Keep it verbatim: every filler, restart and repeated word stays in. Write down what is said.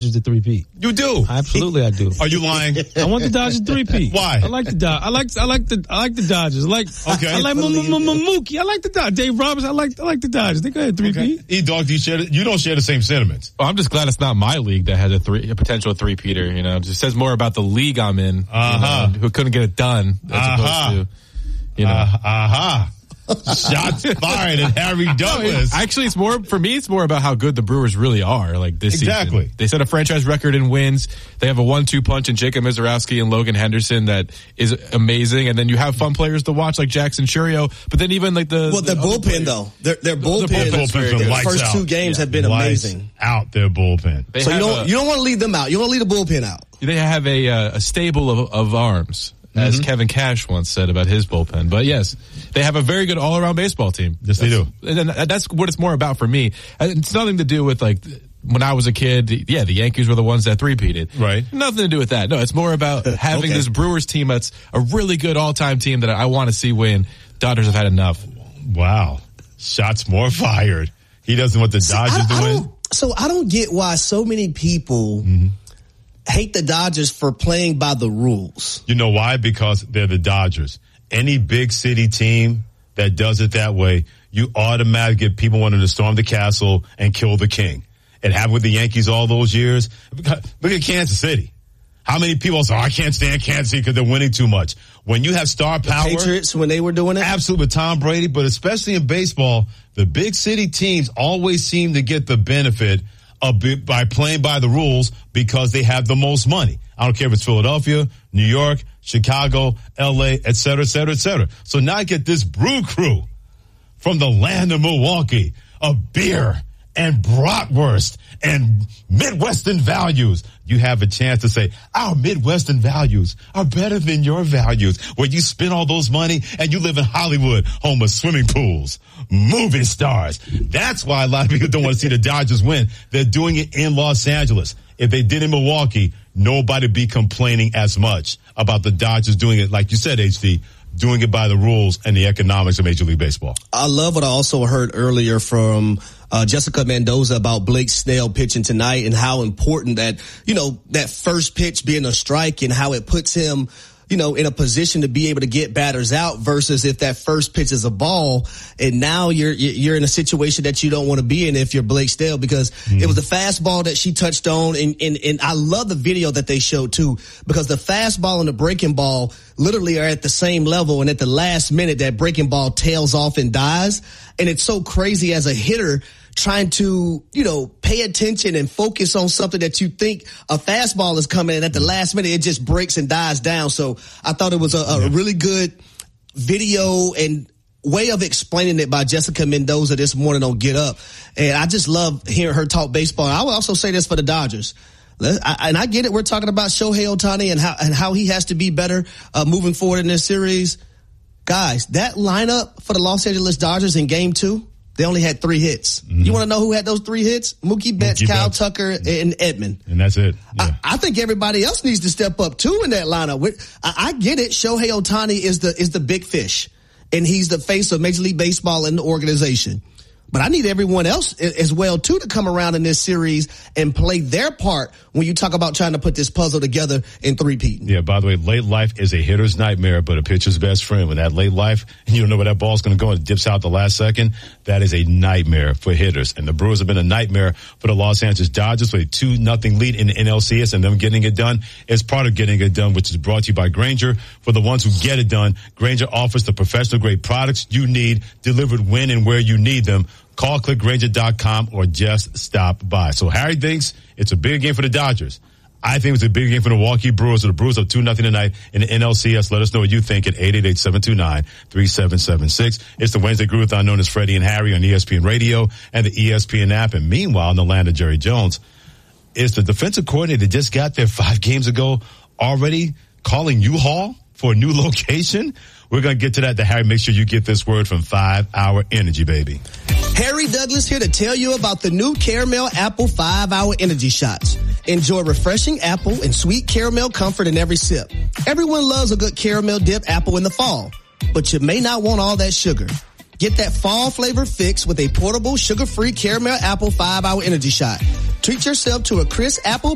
Dodgers to three-peat. You do? Absolutely, I do. Are you lying? I want the Dodgers to three-peat. Why? I like the Dodgers. I like I like the I like the Dodgers. I like okay. I like Mookie. I like the Dodgers. Dave Roberts. I like I like the Dodgers. They go ahead three-peat. Okay. E-Dog, do you share? You don't share the same sentiments. Well, I'm just glad it's not my league that has a three a potential three-peater. You know, it just says more about the league I'm in. Uh-huh. You know, who couldn't get it done as uh-huh. opposed to, you know. Uh, uh-huh. Shots fired at Harry Douglas. Actually, it's more for me. It's more about how good the Brewers really are. Like this exactly. season, they set a franchise record in wins. They have a one-two punch in Jacob Mizorowski and Logan Henderson that is amazing. And then you have fun players to watch like Jackson Churio. But then even like the well, the their bullpen though, their their bullpen, the bullpen the lights first out. two games yeah. have been lights amazing. Out their bullpen. They so you don't a, you don't want to leave them out. You want to leave the bullpen out. They have a uh, a stable of, of arms. As mm-hmm. Kevin Cash once said about his bullpen. But yes, they have a very good all-around baseball team. Yes, that's, they do. And that's what it's more about for me. It's nothing to do with, like, when I was a kid, yeah, the Yankees were the ones that three-peated. Right. Nothing to do with that. No, it's more about having okay. this Brewers team that's a really good all-time team that I want to see win. Dodgers have had enough. Wow. Shots more fired. He doesn't want the see, Dodgers I, to I win. So I don't get why so many people mm-hmm. hate the Dodgers for playing by the rules. You know why? Because they're the Dodgers. Any big city team that does it that way, you automatically get people wanting to storm the castle and kill the king. It happened with the Yankees all those years. Look at Kansas City. How many people say, oh, I can't stand Kansas City because they're winning too much. When you have star the power. Patriots, when they were doing it? Absolutely, with Tom Brady, but especially in baseball, the big city teams always seem to get the benefit of by playing by the rules because they have the most money. I don't care if it's Philadelphia, New York, Chicago, L A, et cetera, et cetera, et cetera. So now I get this brew crew from the land of Milwaukee of beer and bratwurst and Midwestern values. You have a chance to say, our Midwestern values are better than your values, where you spend all those money and you live in Hollywood, home of swimming pools, movie stars. That's why a lot of people don't want to see the Dodgers win. They're doing it in Los Angeles. If they did in Milwaukee, nobody would be complaining as much about the Dodgers doing it, like you said, H D, doing it by the rules and the economics of Major League Baseball. I love what I also heard earlier from uh, Jessica Mendoza about Blake Snell pitching tonight and how important that, you know, that first pitch being a strike and how it puts him, you know, in a position to be able to get batters out versus if that first pitch is a ball and now you're you're in a situation that you don't want to be in if you're Blake Snell because mm. it was the fastball that she touched on and, and and I love the video that they showed too because the fastball and the breaking ball literally are at the same level and at the last minute that breaking ball tails off and dies and it's so crazy as a hitter trying to, you know, pay attention and focus on something that you think a fastball is coming and at the last minute it just breaks and dies down. So I thought it was a, a really good video and way of explaining it by Jessica Mendoza this morning on Get Up. And I just love hearing her talk baseball. I would also say this for the Dodgers. And I get it. We're talking about Shohei Ohtani and how, and how he has to be better uh, moving forward in this series. Guys, that lineup for the Los Angeles Dodgers in game two, they only had three hits. Mm-hmm. You want to know who had those three hits? Mookie Betts, Mookie Kyle Betts. Tucker, and Edman. And that's it. Yeah. I, I think everybody else needs to step up too in that lineup. I, I get it. Shohei Ohtani is the is the big fish, and he's the face of Major League Baseball in the organization. But I need everyone else as well, too, to come around in this series and play their part when you talk about trying to put this puzzle together in three-peat. Yeah, by the way, late life is a hitter's nightmare, but a pitcher's best friend. When that late life, and you don't know where that ball's going to go and it dips out the last second, that is a nightmare for hitters. And the Brewers have been a nightmare for the Los Angeles Dodgers with a two nothing lead in the N L C S, and them getting it done is part of getting it done, which is brought to you by Grainger. For the ones who get it done, Grainger offers the professional-grade products you need delivered when and where you need them. Call click Grainger dot com or just stop by. So Harry thinks it's a big game for the Dodgers. I think it's a big game for the Milwaukee Brewers. So the Brewers up two nothing tonight in the N L C S. Let us know what you think at eight eight eight, seven two nine, three seven seven six. It's the Wednesday Groovathon known as Freddie and Harry on E S P N Radio and the E S P N app. And meanwhile, in the land of Jerry Jones, is the defensive coordinator that just got there five games ago already calling U-Haul for a new location? We're going to get to that. To Harry, make sure you get this word from five hour Energy, baby. Harry Douglas here to tell you about the new Caramel Apple five hour Energy Shots. Enjoy refreshing apple and sweet caramel comfort in every sip. Everyone loves a good caramel dip apple in the fall, but you may not want all that sugar. Get that fall flavor fix with a portable, sugar-free Caramel Apple five hour Energy Shot. Treat yourself to a crisp apple